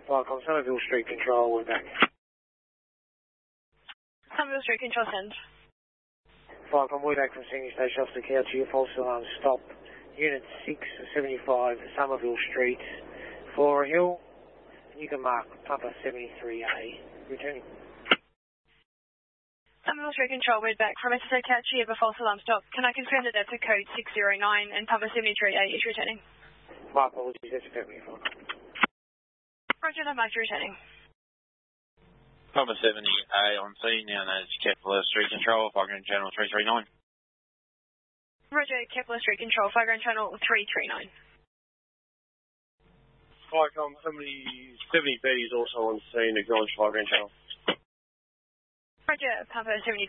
Viacom, Somerville Street Control, we're back. Somerville Street Control, send. Viacom, we're back from Senior Station Officer Couch, false alarm, stop. Unit 675, Somerville Street, Flora Hill. You can mark Papa 73A. Returning. Somerville Street Control, we're back from SSO Couch here, but false alarm stop. Can I confirm that that's a code 609 and Papa 73A is returning? My apologies, that's perfectly fine. Roger, that marked returning. Papa 70A on scene, now known as Kepler Street Control, Foreground Channel 339. Roger, Kepler Street Control, Foreground Channel 339. Viacom, 70B is also on scene, acknowledge Foreground Channel. Roger, Papa 70B.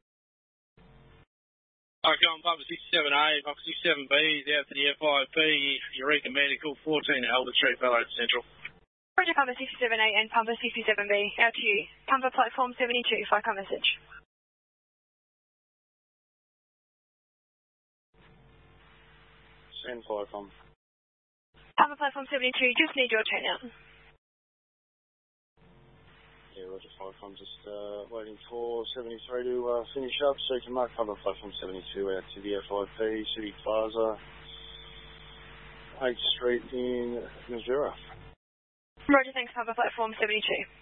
Viacom, Papa 67A, Papa 67B is out to the FIP, Eureka Medical, 14 Albert Street, Ballard Central. Roger, Papa 67A and Papa 67B, out to you. Papa Platform 72, Viacom message. Send Viacom. Papa Platform 72, just need your turnout. Yeah, Roger, Viacom, just waiting for 73 to finish up, so you can mark Papa Platform 72 out to the FIP, City Plaza, 8th Street in Missouri. Roger, thanks, Papa Platform 72.